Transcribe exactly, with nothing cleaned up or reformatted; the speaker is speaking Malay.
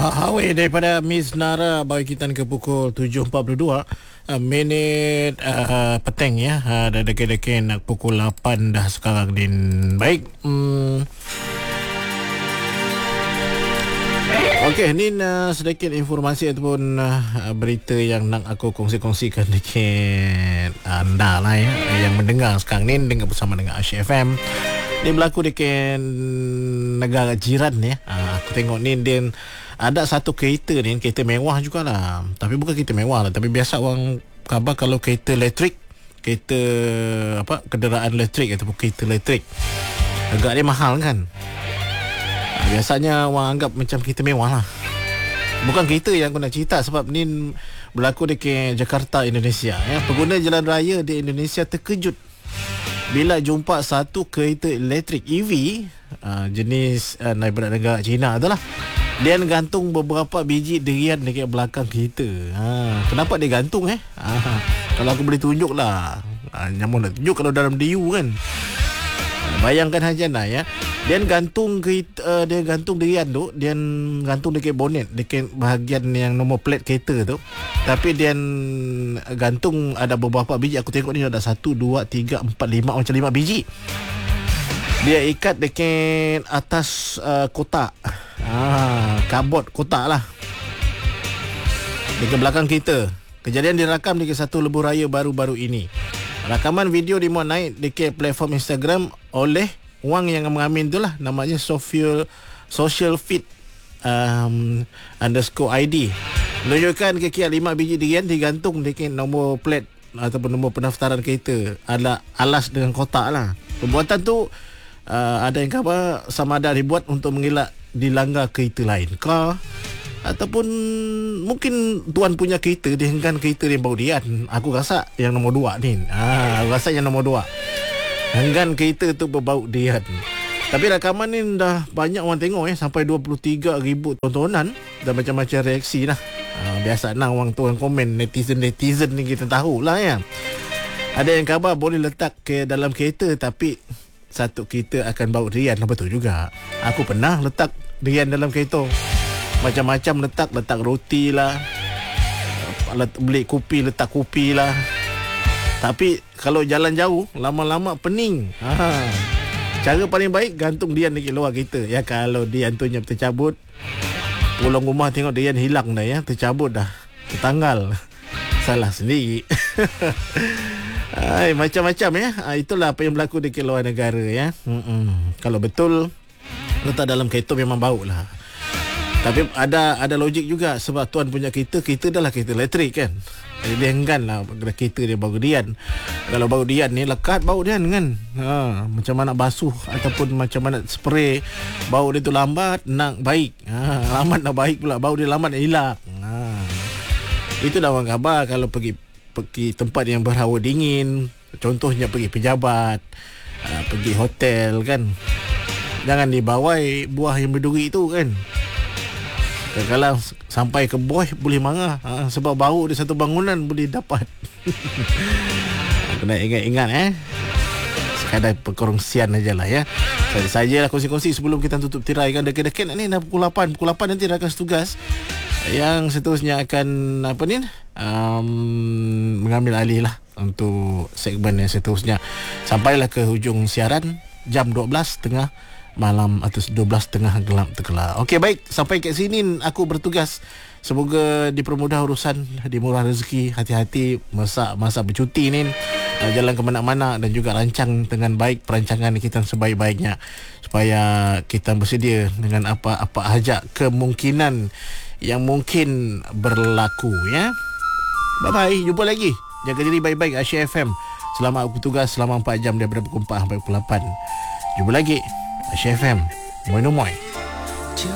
Hawe daripada Miss Nara bawa kita ke pukul tujuh empat puluh dua uh, minit uh, petang ya. Uh, dah dekat-dekat nak pukul lapan dah sekarang din. Baik. Hmm. Okey, ni uh, sedikit informasi ataupun uh, berita yang nak aku kongsi-kongsikan dekat anda lah ya, yang mendengar sekarang ni dengan bersama dengan Asyik F M. Dia berlaku dekat negara jiran ya. Uh, aku tengok ni dia ada satu kereta ni, kereta mewah jugalah. Tapi bukan kereta mewah lah, tapi biasa orang khabar kalau kereta elektrik, kereta apa, kenderaan elektrik ataupun kereta elektrik agak dia mahal kan. Biasanya orang anggap macam kereta mewah lah. Bukan kereta yang aku nak cerita, sebab ni berlaku dekat Jakarta, Indonesia ya. Pengguna jalan raya di Indonesia terkejut bila jumpa satu kereta elektrik E V uh, jenis uh, daripada negara China tu lah. Dia gantung beberapa biji durian dekat belakang kereta. Ha, kenapa dia gantung eh? Ha, kalau aku boleh tunjuk lah. Ha, nyamun nak tunjuk kalau dalam D U kan. Bayangkan aja nah ya. Dia gantung kereta, uh, dia gantung durian tu, dia gantung dekat bonet, dekat bahagian yang nombor plate kereta tu. Tapi dia gantung ada beberapa biji. Aku tengok ni ada satu, dua, tiga, empat, lima, macam lima biji. Dia ikat dekat atas uh, kotak. Ah, kabot kotak lah dekat belakang kereta. Kejadian direkam di satu lebuh raya baru-baru ini. Rakaman video dimuat naik dekat platform Instagram oleh orang yang mengamin tu lah. Namanya Social Social Fit um, underscore I D. Menunjukkan kekira lima biji durian digantung dekat nombor plate ataupun nombor pendaftaran kereta. Ada alas dengan kotak lah. Perbuatan tu uh, ada yang khabar sama ada dibuat untuk mengelak dilanggar kereta lain kah, ataupun mungkin tuan punya kereta dia henggan kereta dia bau dian. Aku rasa yang nombor dua ni. Ah, aku rasa yang nombor dua. Henggan kereta tu berbau dian. Tapi rakaman ni dah banyak orang tengok eh, sampai dua puluh tiga ribu tontonan dan macam-macam reaksi lah. Ah, biasa nak orang tu yang komen, netizen-netizen ni kita tahulah ya. Ada yang khabar boleh letak ke dalam kereta tapi satu kereta akan bau durian. Betul juga. Aku pernah letak durian dalam kereta. Macam-macam letak. Letak roti lah, beli kopi, letak kopi lah. Tapi kalau jalan jauh, lama-lama pening. Ha. Cara paling baik gantung durian dekat luar kereta. Ya, kalau durian tu tercabut, pulang rumah tengok durian hilang dah ya. Tercabut dah, tertanggal. Salah sendiri. Ay, macam-macam ya. Ah, itulah apa yang berlaku di luar negara ya. Mm-mm. Kalau betul letak dalam kereta memang bau lah. Tapi ada ada logik juga, sebab tuan punya kereta, kereta dah lah kereta elektrik kan. Jadi dia enggan lah kereta dia bau dian. Kalau bau dian ni lekat bau dian kan. Ha, macam mana basuh ataupun macam mana spray, bau dia tu lambat nak baik. Ha, lambat nak baik pula, bau dia lambat nak hilang. Ha. Itulah orang khabar kalau pergi pergi tempat yang berhawa dingin, contohnya pergi pejabat, uh, pergi hotel kan, jangan dibawai buah yang berduri tu kan. Kalau sampai ke boy boleh marah, uh, sebab bau di satu bangunan boleh dapat. Kena ingat-ingat eh. Sekadar perkongsian aja lah ya. Saja-sajalah kongsi-kongsi sebelum kita tutup tirai kan. Dekat-dekat ni dah pukul lapan. Pukul lapan nanti rakan setugas yang seterusnya akan apa ni um, mengambil alih lah untuk segmen yang seterusnya. Sampailah ke hujung siaran jam dua belas tengah malam atau dua belas tengah gelap terkelar. Okey, baik, sampai ke sini aku bertugas. Semoga dipermudah urusan, dimurah rezeki, hati-hati masa masa bercuti ni, jalan ke mana-mana dan juga rancang dengan baik perancangan kita sebaik-baiknya supaya kita bersedia dengan apa-apa saja kemungkinan yang mungkin berlaku ya. Bye bye, jumpa lagi. Jaga diri baik-baik Asyik F M. Selamat bertugas selama empat jam daripada pukul empat sampai pukul lapan. Jumpa lagi Asyik F M. Moi no moi.